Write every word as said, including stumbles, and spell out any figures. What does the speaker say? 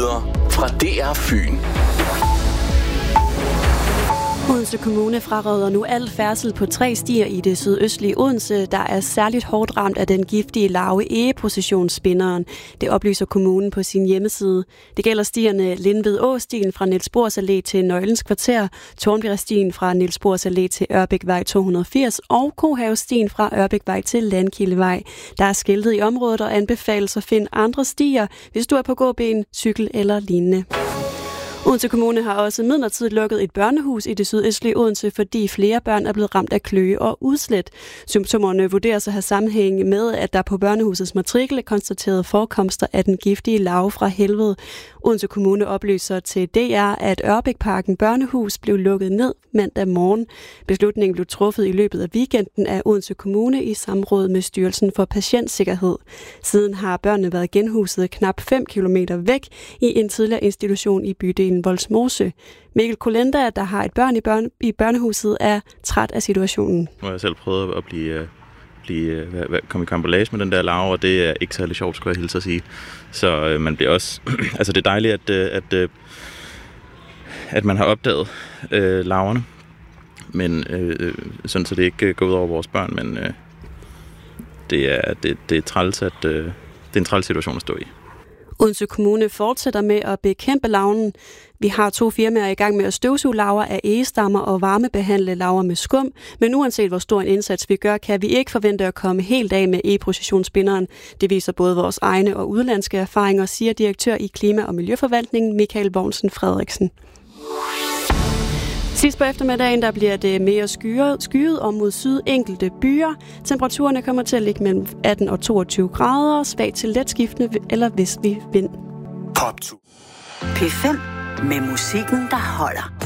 Nyheder fra D R Fyn. Odense Kommune fraråder nu al færdsel på tre stier i det sydøstlige Odense, der er særligt hårdt ramt af den giftige larve egeprocessionsspinderen. Det oplyser kommunen på sin hjemmeside. Det gælder stierne Lindved Åstien fra Niels Bohrs Allé til Nøglens Kvarter, Tornbjergstien fra Niels Bohrs Allé til Ørbækvej to hundrede og firs og Kohavestien fra Ørbækvej til Landkildevej. Der er skiltet i området og anbefales at finde andre stier, hvis du er på gåben, cykel eller lignende. Odense Kommune har også midlertidigt lukket et børnehus i det sydøstlige Odense, fordi flere børn er blevet ramt af kløe og udslæt. Symptomerne vurderes at have sammenhæng med, at der på børnehusets matrikel er konstateret forekomster af den giftige larve fra helvede. Odense Kommune oplyser til D R, at Ørbækparken Børnehus blev lukket ned mandag morgen. Beslutningen blev truffet i løbet af weekenden af Odense Kommune i samråd med Styrelsen for Patientsikkerhed. Siden har børnene været genhuset knap fem kilometer væk i en tidligere institution i bydelen Vollsmose. Mikkel Kolenda, der har et børn i, børne, i børnehuset, er træt af situationen. Nu har jeg selv prøvet at blive, blive, komme i kampolage med den der larve, og det er ikke særlig sjovt, skulle jeg hilse at sige. Så øh, man bliver også... altså det er dejligt, at, at, at man har opdaget øh, larverne, men øh, sådan så det ikke går ud over vores børn, men øh, det, er, det, det er træls, at øh, det er en træls situation at stå i. Odense Kommune fortsætter med at bekæmpe larven. Vi har to firmaer i gang med at støvsuge larver af egestammer og varmebehandle larver med skum, men uanset hvor stor en indsats vi gør, kan vi ikke forvente at komme helt af med egeprocessionsspinderen. Det viser både vores egne og udenlandske erfaringer, siger direktør i Klima- og Miljøforvaltningen Michael Vognsen Frederiksen. Sidst på eftermiddagen, der bliver det mere skyet, skyet og mod syd enkelte byer. Temperaturerne kommer til at ligge mellem atten og toogtyve grader, svag til letskiftende eller vestlig vind. P fem med musikken, der holder.